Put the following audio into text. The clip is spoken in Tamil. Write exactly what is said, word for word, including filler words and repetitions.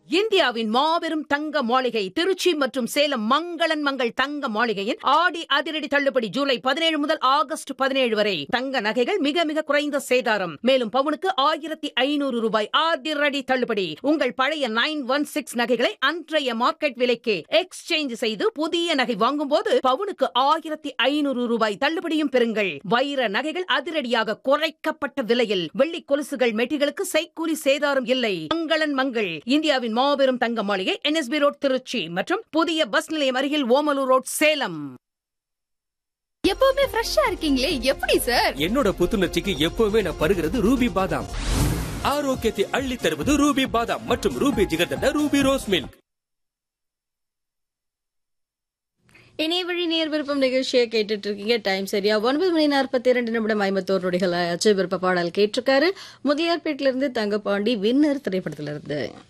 இந்தியாவின் மாபெரும் தங்க மாளிகை திருச்சி மற்றும் சேலம் மங்களன் மங்கள் தங்க மாளிகையின் ஆடி அதிரடி தள்ளுபடி ஜூலை பதினேழு முதல் ஆகஸ்ட் பதினேழு வரை. தங்க நகைகள் மிக மிக குறைந்த சேதாரம். மேலும் பவுனுக்கு ஆயிரத்தி ஐநூறு ரூபாய் அதிரடி தள்ளுபடி. உங்கள் பழைய நைன் ஒன் சிக்ஸ் நகைகளை அன்றைய மார்க்கெட் விலைக்கு எக்ஸ்சேஞ்ச் செய்து புதிய நகை வாங்கும் போது பவுனுக்கு ஆயிரத்தி ஐநூறு ரூபாய் தள்ளுபடியும் பெறுங்கள். வைர நகைகள் அதிரடியாக குறைக்கப்பட்ட விலையில். வெள்ளி கொலுசுகள் மெட்டிகளுக்கு செய்கூலி சேதாரம் இல்லை. மங்களன் மங்கள் இந்தியாவின் மாபெரும் தங்க மாளிகை என்எஸ்பி ரோட் திருச்சி மற்றும் புதிய பஸ் நிலையம் அருகில் ஓமலூர் ரோட் சேலம். எப்பவுமே ஃப்ரெஷ்ஷா இருக்கீங்களே, எப்படி சார்? என்னோட புத்துணர்ச்சிக்கு எப்பவுமே நான் பருகிறது ரூபி பாதாம். ஆரோக்கியத்தை அள்ளி தருவது ரூபி பாதாம் மற்றும் Ruby jigarthanda Ruby rose milk. இணையவழி நேர் விருப்பம் நிகழ்ச்சியை கேட்டுட்டு இருக்கீங்க. டைம் சரியா ஒன்பது மணி நாற்பத்தி இரண்டு நிமிடம் ஐம்பத்தோரு நொடிகள் ஆச்சு. விருப்ப பாடல் கேட்டிருக்காரு முதலியார்பேட்டில இருந்து தங்கப்பாண்டி வின்னர் திரைப்படத்துல இருந்து.